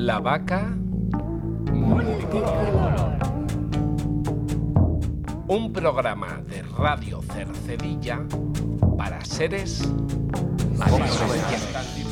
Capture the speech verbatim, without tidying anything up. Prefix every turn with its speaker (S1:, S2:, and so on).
S1: La vaca multicolor. Un programa de Radio Cercedilla para seres maravillosos.